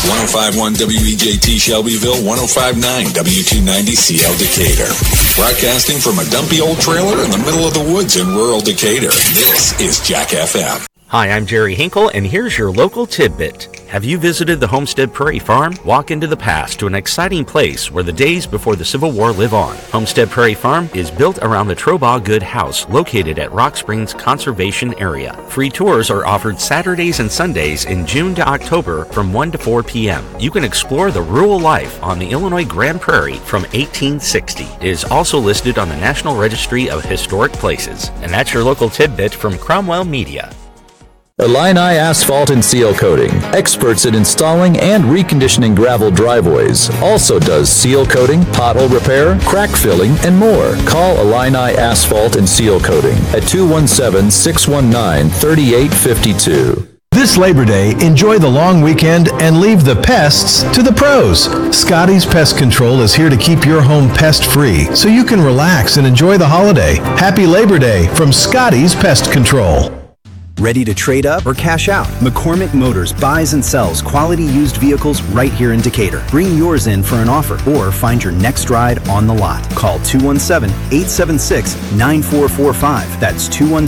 105.1 WEJT Shelbyville, 105.9 W290 CL Decatur. Broadcasting from a dumpy old trailer in the middle of the woods in rural Decatur, this is Jack FM. Hi, I'm Jerry Hinkle, and here's your local tidbit. Have you visited the Homestead Prairie Farm? Walk into the past to an exciting place where the days before the Civil War live on. Homestead Prairie Farm is built around the Trobaugh Good House, located at Rock Springs Conservation Area. Free tours are offered Saturdays and Sundays in June to October from 1 to 4 p.m. You can explore the rural life on the Illinois Grand Prairie from 1860. It is also listed on the National Registry of Historic Places. And that's your local tidbit from Cromwell Media. Illini Asphalt and Seal Coating, experts in installing and reconditioning gravel driveways. Also does seal coating, pothole repair, crack filling, and more. Call Illini Asphalt and Seal Coating at 217-619-3852. This Labor Day, enjoy the long weekend and leave the pests to the pros. Scotty's Pest Control is here to keep your home pest-free so you can relax and enjoy the holiday. Happy Labor Day from Scotty's Pest Control. Ready to trade up or cash out? McCormick Motors buys and sells quality used vehicles right here in Decatur. Bring yours in for an offer or find your next ride on the lot. Call 217-876-9445. That's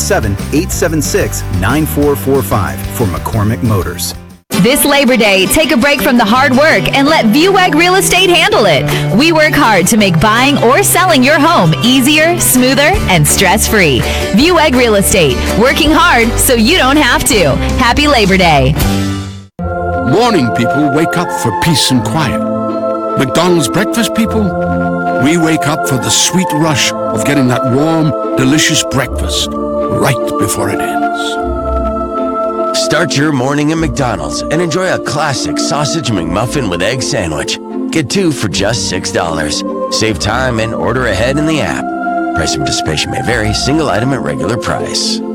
217-876-9445 for McCormick Motors. This Labor Day, take a break from the hard work and let ViewEgg Real Estate handle it. We work hard to make buying or selling your home easier, smoother, and stress-free. ViewEgg Real Estate, working hard so you don't have to. Happy Labor Day. Morning people wake up for peace and quiet. McDonald's breakfast people, we wake up for the sweet rush of getting that warm, delicious breakfast right before it ends. Start your morning at McDonald's and enjoy a classic sausage McMuffin with egg sandwich. Get 2 for just $6. Save time and order ahead in the app. Price and participation may vary. Single item at regular price.